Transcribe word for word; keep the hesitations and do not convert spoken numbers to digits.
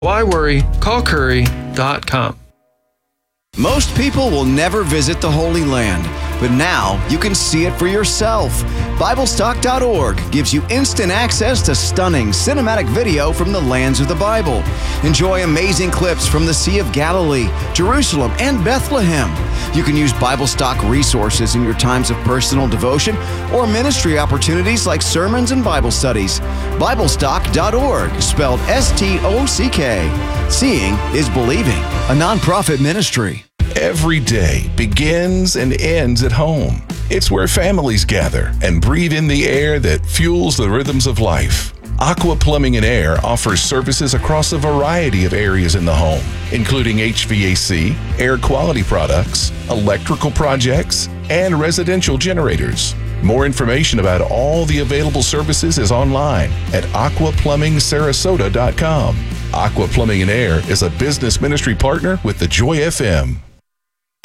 Why worry? Call Curry dot com. Most people will never visit the Holy Land, but now you can see it for yourself. Bible Stock dot org gives you instant access to stunning cinematic video from the lands of the Bible. Enjoy amazing clips from the Sea of Galilee, Jerusalem, and Bethlehem. You can use BibleStock resources in your times of personal devotion or ministry opportunities like sermons and Bible studies. Bible Stock dot org, spelled S T O C K. Seeing is believing, a nonprofit ministry. Every day begins and ends at home. It's where families gather and breathe in the air that fuels the rhythms of life. Aqua Plumbing and Air offers services across a variety of areas in the home, including H V A C, air quality products, electrical projects, and residential generators. More information about all the available services is online at aqua plumbing sarasota dot com. Aqua Plumbing and Air is a business ministry partner with the Joy F M.